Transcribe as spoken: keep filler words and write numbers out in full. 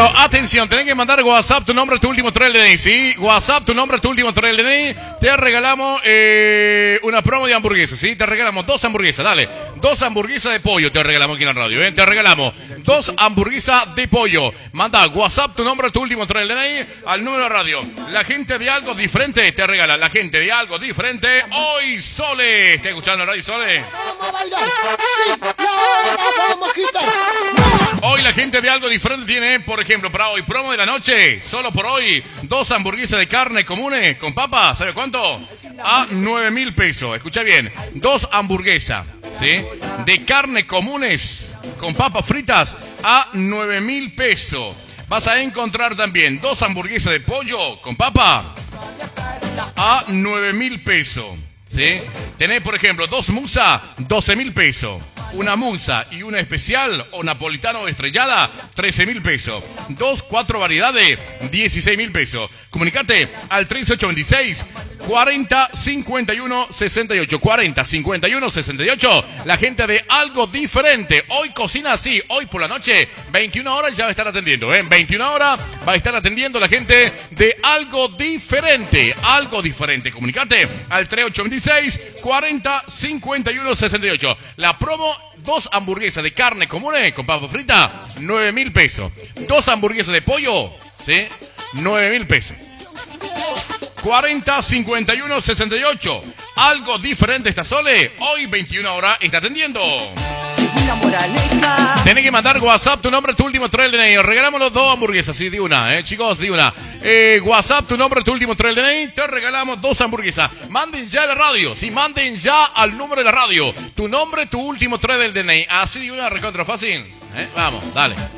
Pero atención, tenés que mandar WhatsApp tu nombre, tu último tres del D N I, ¿sí? WhatsApp tu nombre, tu último tres del D N I. Te regalamos eh, una promo de hamburguesas, ¿sí? Te regalamos dos hamburguesas, dale. Dos hamburguesas de pollo te regalamos aquí en la radio, ¿eh? Te regalamos dos hamburguesas de pollo. Manda WhatsApp tu nombre, tu último tres del D N I al número de radio. La gente de Algo Diferente te regala. La gente de Algo Diferente, hoy Sole. ¿Estás escuchando Radio Sole? Vamos a bailar. Sí, la vamos a quitar. Hoy la gente de Algo Diferente tiene, por ejemplo, para hoy, promo de la noche, solo por hoy, dos hamburguesas de carne comunes con papa, ¿sabe cuánto? A nueve mil pesos, escucha bien, dos hamburguesas, ¿sí? De carne comunes con papas fritas a nueve mil pesos. Vas a encontrar también dos hamburguesas de pollo con papa a nueve mil pesos, ¿sí? Tenés, por ejemplo, dos musas, doce mil pesos. Una musa y una especial o napolitano estrellada, trece mil pesos. Dos, cuatro variedades, dieciséis mil pesos. Comunicate al tres ocho dos seis, cuarenta, cincuenta y uno, sesenta y ocho. cuarenta, cincuenta y uno, sesenta y ocho. La gente de Algo Diferente. Hoy cocina así. Hoy por la noche, veintiuna horas ya va a estar atendiendo. ¿eh? veintiuna horas va a estar atendiendo la gente de Algo Diferente. Algo Diferente. Comunicate al tres ocho dos seis, cuarenta, cincuenta y uno, sesenta y ocho. La promo, dos hamburguesas de carne comunes con papa frita, nueve mil pesos. Dos hamburguesas de pollo, ¿sí? nueve mil pesos. cuarenta, cincuenta y uno, sesenta y ocho. Algo Diferente está Sole. Hoy veintiuna horas está atendiendo. Tenés que mandar WhatsApp tu nombre, tu último tres del D N I. Regalamos los dos hamburguesas, sí, di una, eh, chicos, di una. Eh, WhatsApp tu nombre, tu último tres del D N I. Te regalamos dos hamburguesas. Manden ya a la radio, sí, manden ya al número de la radio. Tu nombre, tu último tres del D N I. Así di una, recontra fácil. Eh, vamos, dale.